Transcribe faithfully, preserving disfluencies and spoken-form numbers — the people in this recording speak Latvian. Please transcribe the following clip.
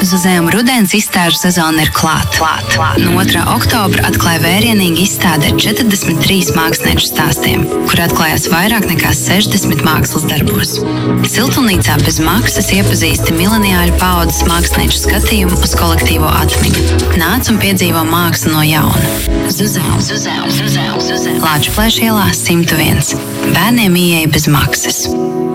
Zuzēm rudens izstāžu sezona ir klāt. klāt, klāt. No otrā oktobra atklāja vērienīgi izstāde ar četrdesmit trīs mākslinieku stāstiem, kur atklājās vairāk nekā sešdesmit mākslas darbos. Siltumnīcā bez maksas iepazīsti mileniāļu paaudzes mākslinieku skatījumu uz kolektīvo atmiņu. Nāc un piedzīvo mākslu no jauna. Zuzēm, Zuzēm, Zuzēm, Zuzēm. Lāčplēša ielā simt viens. Bērniem ieeja bez maksas.